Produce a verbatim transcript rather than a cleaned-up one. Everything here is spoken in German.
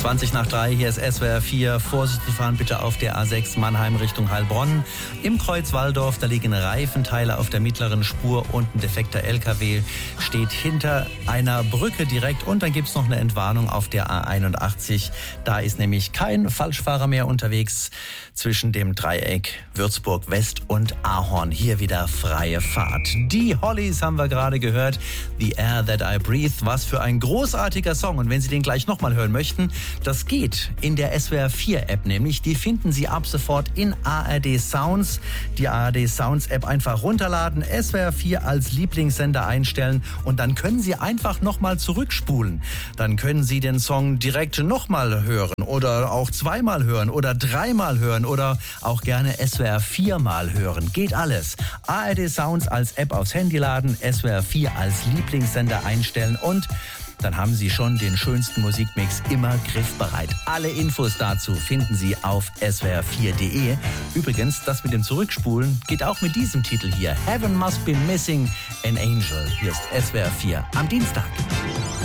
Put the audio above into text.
zwanzig nach drei, hier ist S W R vier. Vorsichtig fahren bitte auf der A sechs Mannheim Richtung Heilbronn. Im Kreuz Walldorf, da liegen Reifenteile auf der mittleren Spur und ein defekter L K W steht hinter einer Brücke direkt. Und dann gibt's noch eine Entwarnung auf der A einundachtzig. Da ist nämlich kein Falschfahrer mehr unterwegs zwischen dem Dreieck Würzburg West und Ahorn. Hier wieder freie Fahrt. Die Hollies haben wir gerade gehört. The Air That I Breathe. Was für ein großartiger Song. Und wenn Sie den gleich nochmal hören möchten, das geht in der S W R vier App nämlich. Die finden Sie ab sofort in A R D Sounds. Die A R D Sounds App einfach runterladen, S W R vier als Lieblingssender einstellen und dann können Sie einfach nochmal zurückspulen. Dann können Sie den Song direkt nochmal hören oder auch zweimal hören oder dreimal hören oder auch gerne S W R viermal hören. Geht alles. A R D Sounds als App aufs Handy laden, S W R vier als Lieblingssender einstellen und dann haben Sie schon den schönsten Musikmix immer griffbereit. Alle Infos dazu finden Sie auf S W R vier Punkt de. Übrigens, das mit dem Zurückspulen geht auch mit diesem Titel hier. Heaven Must Be Missing an Angel. Hier ist S W R vier am Dienstag.